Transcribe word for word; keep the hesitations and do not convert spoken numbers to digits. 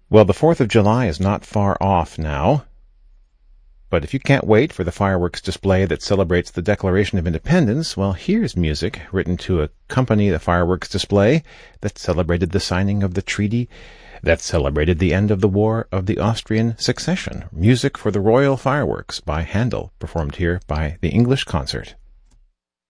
Well, the fourth of July is not far off now. But if you can't wait for the fireworks display that celebrates the Declaration of Independence, well, here's music written to accompany the fireworks display that celebrated the signing of the treaty that celebrated the end of the War of the Austrian Succession. Music for the Royal Fireworks by Handel, performed here by the English Concert.